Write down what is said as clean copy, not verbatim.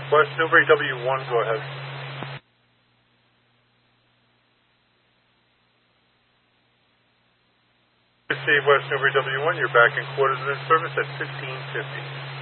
West Newbury W1, go ahead. Receive West Newbury W1, you're back in quarters and in service at 1550.